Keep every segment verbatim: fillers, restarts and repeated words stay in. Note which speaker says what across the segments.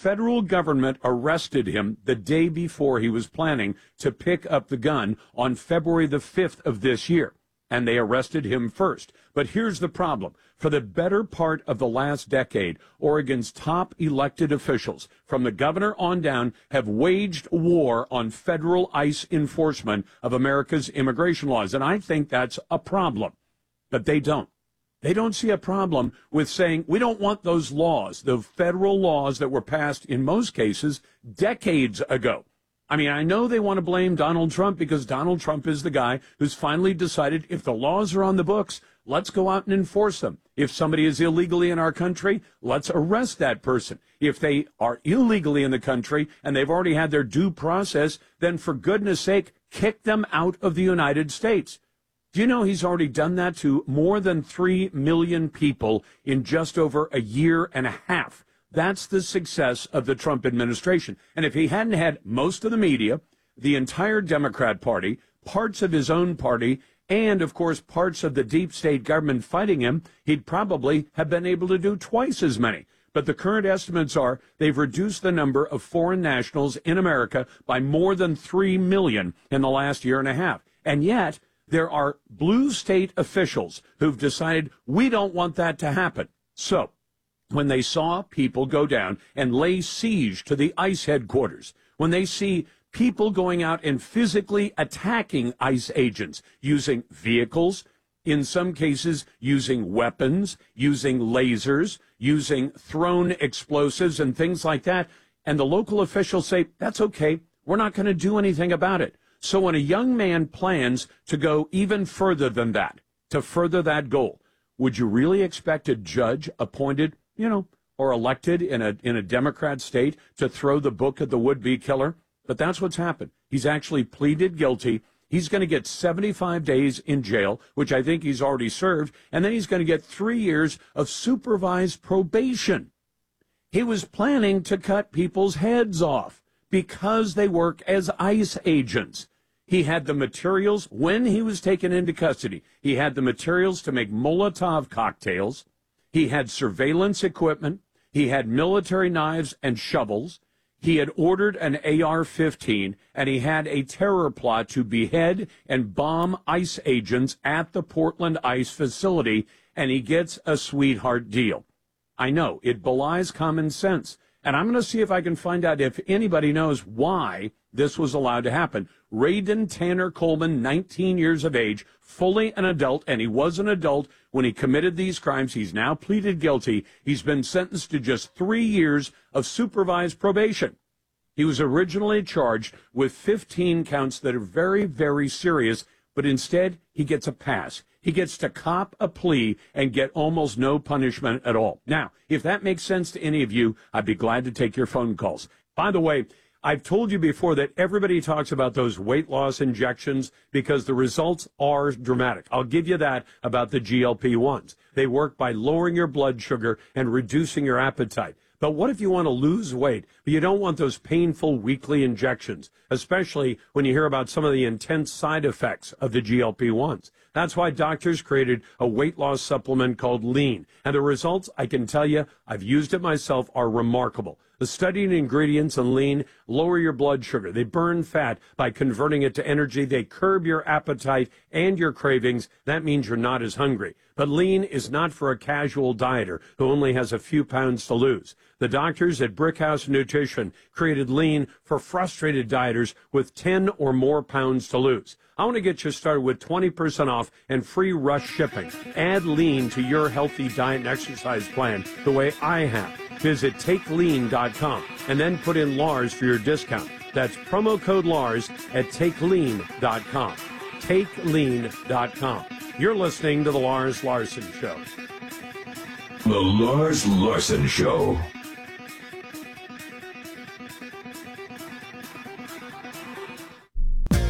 Speaker 1: federal government arrested him the day before he was planning to pick up the gun on February the fifth of this year. And they arrested him first. But here's the problem. For the better part of the last decade, Oregon's top elected officials, from the governor on down, have waged war on federal ICE enforcement of America's immigration laws. And I think that's a problem. But they don't. They don't see a problem with saying, we don't want those laws, the federal laws that were passed in most cases decades ago. I mean, I know they want to blame Donald Trump because Donald Trump is the guy who's finally decided if the laws are on the books, let's go out and enforce them. If somebody is illegally in our country, let's arrest that person. If they are illegally in the country and they've already had their due process, then for goodness sake, kick them out of the United States. Do you know he's already done that to more than three million people in just over a year and a half? That's the success of the Trump administration. And if he hadn't had most of the media, the entire Democrat Party, parts of his own party, and, of course, parts of the deep state government fighting him, he'd probably have been able to do twice as many. But the current estimates are they've reduced the number of foreign nationals in America by more than three million in the last year and a half. And yet, there are blue state officials who've decided we don't want that to happen. So, when they saw people go down and lay siege to the ICE headquarters, when they see people going out and physically attacking ICE agents using vehicles, in some cases using weapons, using lasers, using thrown explosives and things like that, and the local officials say, that's okay, we're not going to do anything about it. So when a young man plans to go even further than that, to further that goal, would you really expect a judge appointed, you know, or elected in a in a Democrat state to throw the book at the would-be killer? But that's what's happened. He's actually pleaded guilty. He's going to get seventy-five days in jail, which I think he's already served, and then he's going to get three years of supervised probation. He was planning to cut people's heads off because they work as ICE agents. He had the materials when he was taken into custody. He had the materials to make Molotov cocktails. He had surveillance equipment. He had military knives and shovels. He had ordered an A R fifteen, and he had a terror plot to behead and bomb ICE agents at the Portland ICE facility, and he gets a sweetheart deal. I know, it belies common sense, and I'm going to see if I can find out if anybody knows why this was allowed to happen. Raiden Tanner Coleman, nineteen years of age, fully an adult, and he was an adult when he committed these crimes. He's now pleaded guilty. He's been sentenced to just three years of supervised probation. He was originally charged with fifteen counts that are very, very serious, but instead he gets a pass. He gets to cop a plea and get almost no punishment at all. Now, if that makes sense to any of you, I'd be glad to take your phone calls. By the way, I've told you before that everybody talks about those weight loss injections because the results are dramatic. I'll give you that about the G L P ones. They work by lowering your blood sugar and reducing your appetite. But what if you want to lose weight, but you don't want those painful weekly injections, especially when you hear about some of the intense side effects of the G L P ones? That's why doctors created a weight loss supplement called Lean. And the results, I can tell you, I've used it myself, are remarkable. The studied ingredients in Lean lower your blood sugar. They burn fat by converting it to energy. They curb your appetite and your cravings. That means you're not as hungry. But Lean is not for a casual dieter who only has a few pounds to lose. The doctors at Brickhouse Nutrition created Lean for frustrated dieters with ten or more pounds to lose. I want to get you started with twenty percent off and free rush shipping. Add Lean to your healthy diet and exercise plan the way I have. Visit take lean dot com and then put in Lars for your discount. That's promo code Lars at take lean dot com. take lean dot com. You're listening to The Lars Larson Show.
Speaker 2: The Lars Larson Show.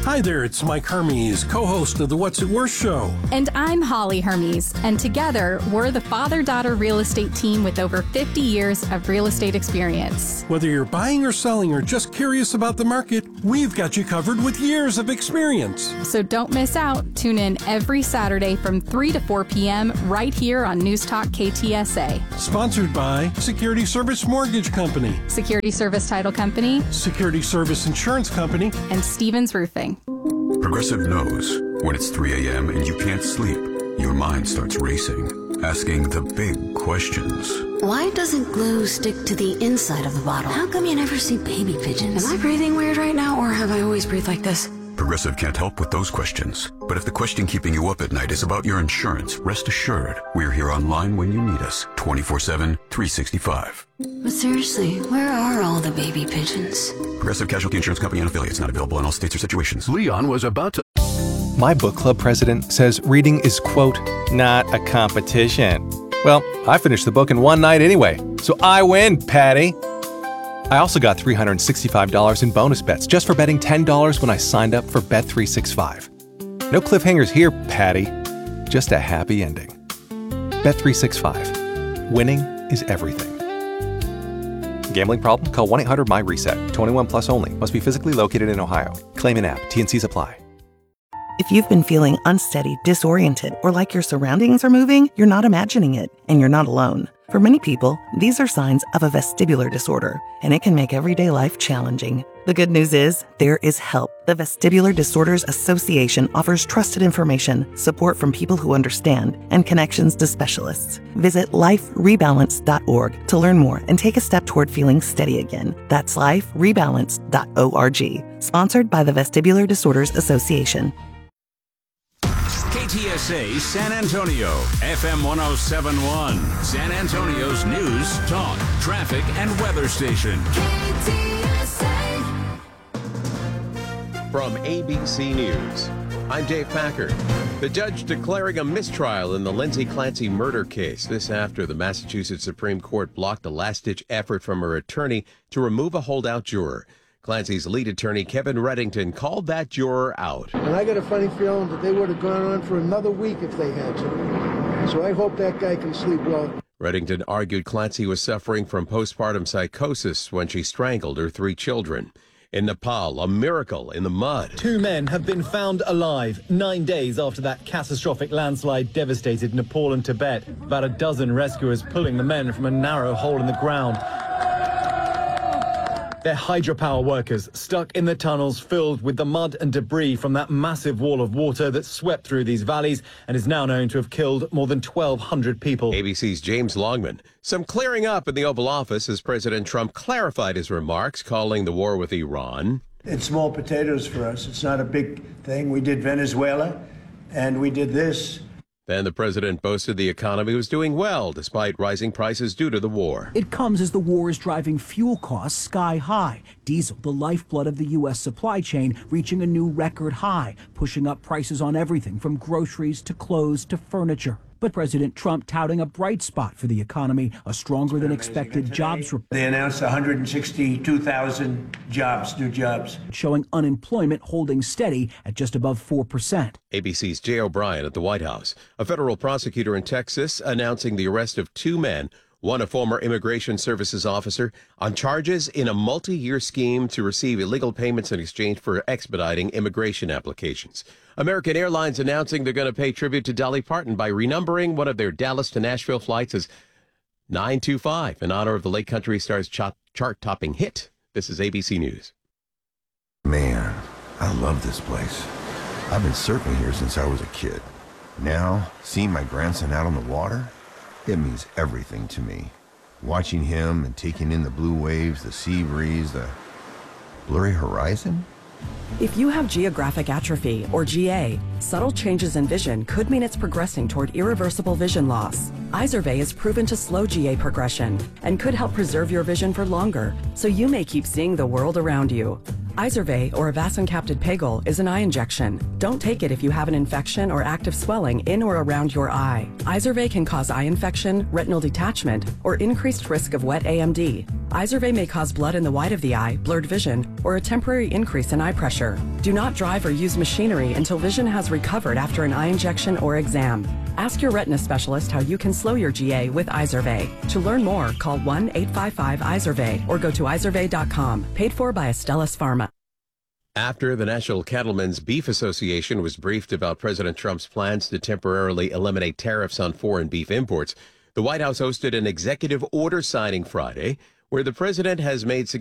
Speaker 3: Hi there, it's Mike Hermes, co-host of the What's It Worth show.
Speaker 4: And I'm Holly Hermes, and together, we're the father-daughter real estate team with over fifty years of real estate experience.
Speaker 3: Whether you're buying or selling or just curious about the market, we've got you covered with years of experience.
Speaker 4: So don't miss out. Tune in every Saturday from three to four p.m. right here on News Talk K T S A.
Speaker 3: Sponsored by Security Service Mortgage Company,
Speaker 4: Security Service Title Company,
Speaker 3: Security Service Insurance Company,
Speaker 4: and Stevens Roofing.
Speaker 5: Progressive knows when it's three a.m. and you can't sleep, your mind starts racing, asking the big questions.
Speaker 6: Why doesn't glue stick to the inside of the bottle? How come you never see baby pigeons? Am I breathing weird right now, or have I always breathed like this?
Speaker 5: Progressive can't help with those questions. But if the question keeping you up at night is about your insurance, rest assured, we're here online when you need us, twenty-four seven, three sixty-five.
Speaker 6: But seriously, where are all the baby pigeons?
Speaker 5: Progressive Casualty Insurance Company and affiliates, not available in all states or situations.
Speaker 7: Leon was about to...
Speaker 8: My book club president says reading is, quote, not a competition. Well, I finished the book in one night anyway, so I win, Patty. I also got three hundred sixty-five dollars in bonus bets just for betting ten dollars when I signed up for Bet three sixty-five. No cliffhangers here, Patty. Just a happy ending. Bet three sixty-five. Winning is everything. Gambling problem? Call one eight hundred M Y RESET. twenty-one plus only. Must be physically located in Ohio. Claim in app. T and Cs apply.
Speaker 9: If you've been feeling unsteady, disoriented, or like your surroundings are moving, you're not imagining it, and you're not alone. For many people, these are signs of a vestibular disorder, and it can make everyday life challenging. The good news is, there is help. The Vestibular Disorders Association offers trusted information, support from people who understand, and connections to specialists. Visit life rebalance dot org to learn more and take a step toward feeling steady again. That's life rebalance dot org. Sponsored by the Vestibular Disorders Association.
Speaker 10: K T S A San Antonio, F M one oh seven point one, San Antonio's news, talk, traffic, and weather station. K T S A.
Speaker 11: From A B C News, I'm Dave Packard. The judge declaring a mistrial in the Lindsay Clancy murder case. This after the Massachusetts Supreme Court blocked a last-ditch effort from her attorney to remove a holdout juror. Clancy's lead attorney, Kevin Reddington, called that juror out.
Speaker 12: And I got a funny feeling that they would have gone on for another week if they had to. So I hope that guy can sleep well.
Speaker 11: Reddington argued Clancy was suffering from postpartum psychosis when she strangled her three children. In Nepal, a miracle in the mud.
Speaker 13: Two men have been found alive nine days after that catastrophic landslide devastated Nepal and Tibet. About a dozen rescuers pulling the men from a narrow hole in the ground. They're hydropower workers stuck in the tunnels filled with the mud and debris from that massive wall of water that swept through these valleys and is now known to have killed more than twelve hundred people.
Speaker 11: A B C's James Longman. Some clearing up in the Oval Office as President Trump clarified his remarks, calling the war with Iran.
Speaker 14: It's small potatoes for us. It's not a big thing. We did Venezuela, and we did this.
Speaker 11: Then the president boasted the economy was doing well despite rising prices due to the war.
Speaker 15: It comes as the war is driving fuel costs sky high. Diesel, the lifeblood of the U S supply chain, reaching a new record high, pushing up prices on everything from groceries to clothes to furniture. But President Trump touting a bright spot for the economy, a stronger than expected jobs report.
Speaker 14: They announced one hundred sixty-two thousand jobs, new jobs.
Speaker 15: Showing unemployment holding steady at just above four percent.
Speaker 11: A B C's Jay O'Brien at the White House. A federal prosecutor in Texas announcing the arrest of two men, one a former Immigration Services officer, on charges in a multi-year scheme to receive illegal payments in exchange for expediting immigration applications. American Airlines announcing they're going to pay tribute to Dolly Parton by renumbering one of their Dallas to Nashville flights as nine two five in honor of the late country star's chart-topping hit. This is A B C News.
Speaker 16: Man, I love this place. I've been surfing here since I was a kid. Now, seeing my grandson out on the water, it means everything to me. Watching him and taking in the blue waves, the sea breeze, the blurry horizon.
Speaker 17: If you have geographic atrophy, or G A, subtle changes in vision could mean it's progressing toward irreversible vision loss. Izervay is proven to slow G A progression and could help preserve your vision for longer, so you may keep seeing the world around you. Izervay, or avacincaptad pegol, is an eye injection. Don't take it if you have an infection or active swelling in or around your eye. Izervay can cause eye infection, retinal detachment, or increased risk of wet A M D. Izervay may cause blood in the white of the eye, blurred vision, or a temporary increase in eye pressure. Do not drive or use machinery until vision has recovered after an eye injection or exam. Ask your retina specialist how you can slow your G A with Izervay. To learn more, call one eight five five Izervay or go to izervay dot com. Paid for by Astellas Pharma.
Speaker 11: After the National Cattlemen's Beef Association was briefed about President Trump's plans to temporarily eliminate tariffs on foreign beef imports, the White House hosted an executive order signing Friday where the president has made